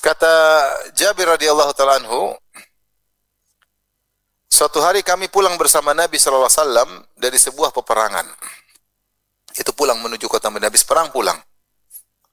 Kata Jabir radhiyallahu taala anhu, suatu hari kami pulang bersama Nabi sallallahu alaihi wasallam dari sebuah peperangan. Itu pulang menuju kota Madinah, habis perang pulang.